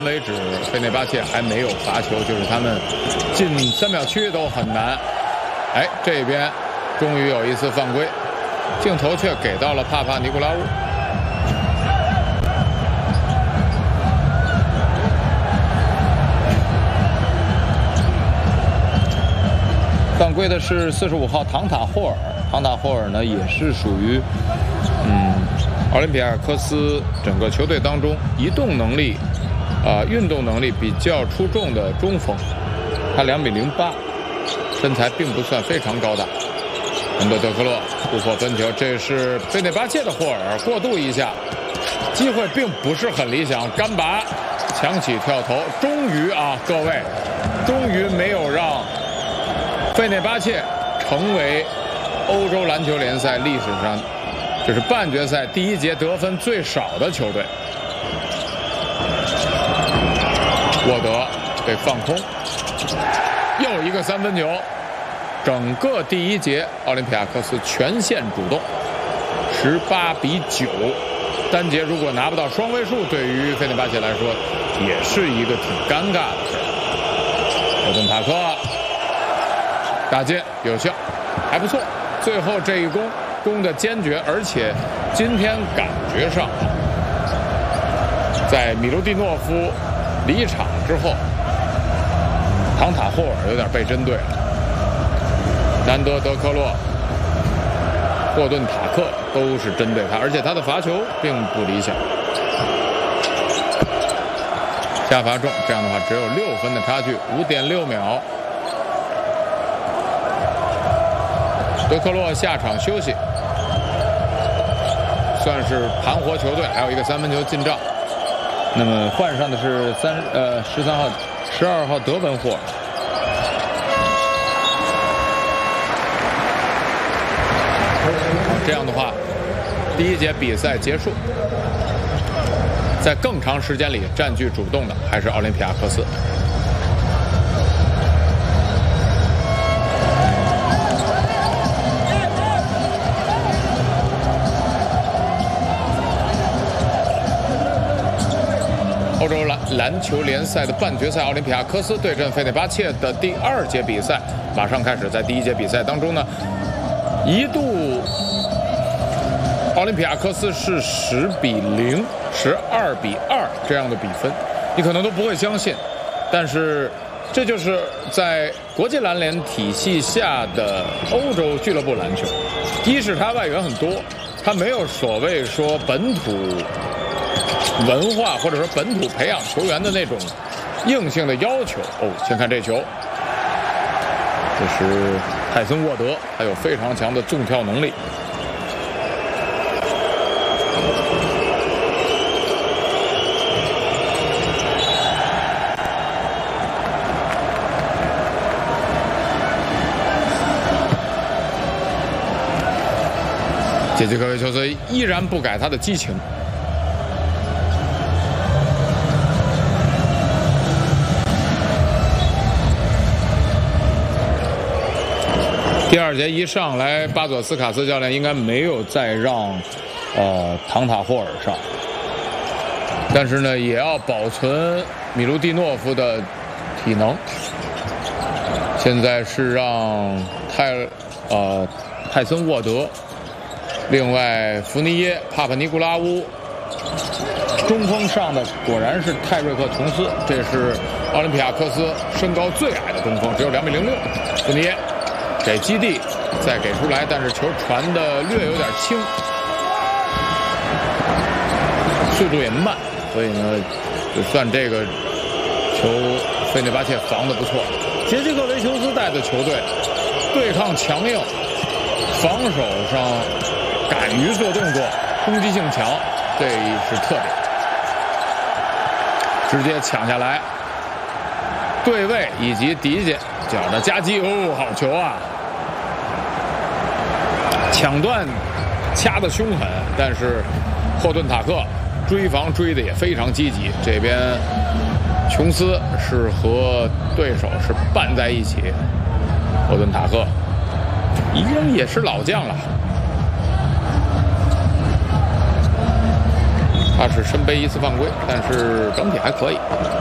为止，费内巴切还没有罚球，就是他们进3秒区都很难。哎，这边终于有一次犯规，镜头却给到了帕帕尼古拉乌。犯规的是45号唐塔霍尔，唐塔霍尔呢也是属于奥林匹亚科斯整个球队当中移动能力。运动能力比较出众的中锋，他2米08，身材并不算非常高大。恩德德克洛突破分球，这是费内巴切的霍尔过渡一下，机会并不是很理想，干拔抢起跳投，终于各位，终于没有让费内巴切成为欧洲篮球联赛历史上就是半决赛第1节得分最少的球队。沃德被放空，又一个3分球。整个第1节，奥林匹亚科斯全线主动，18比9。单节如果拿不到双位数，对于费内巴切来说也是一个挺尴尬的事儿。霍顿塔克打进有效，还不错。最后这一攻的坚决，而且今天感觉上在米卢蒂诺夫离场之后，唐塔霍尔有点被针对了。南德德克洛、霍顿塔克都是针对他，而且他的罚球并不理想。下罚中，这样的话只有6分的差距，5.6秒。德克洛下场休息，算是盘活球队，还有一个3分球进账。那么换上的是12号德文霍尔。这样的话，第1节比赛结束，在更长时间里占据主动的还是奥林匹亚科斯。欧洲篮球联赛的半决赛，奥林匹亚科斯对阵费内巴切的第2节比赛马上开始。在第1节比赛当中呢，一度奥林匹亚科斯是10比0、12比2这样的比分，你可能都不会相信，但是这就是在国际篮联体系下的欧洲俱乐部篮球。一是它外援很多，它没有所谓说本土文化或者说本土培养球员的那种硬性的要求。先看这球，这是泰森沃德，他有非常强的纵跳能力。杰基科维丘斯依然不改他的激情。第2节一上来，巴佐斯卡斯教练应该没有再让唐塔霍尔上，但是呢也要保存米卢蒂诺夫的体能。现在是让泰森沃德，另外福尼耶、帕帕尼古拉乌，中锋上的果然是泰瑞克琼斯，这是奥林匹亚科斯身高最矮的中锋，只有2米06。福尼耶给基地再给出来，但是球传的略有点轻，速度也慢，所以呢就算这个球费内巴切防得不错。杰基科维丘斯带的球队对抗强硬，防守上敢于做动作，攻击性强，这是特点。直接抢下来，对位以及底角的夹击，好球啊！抢断掐得凶狠，但是霍顿塔克追防追的也非常积极。这边琼斯是和对手是绊在一起，霍顿塔克已经也是老将了。 他是深背一次犯规，但是整体还可以。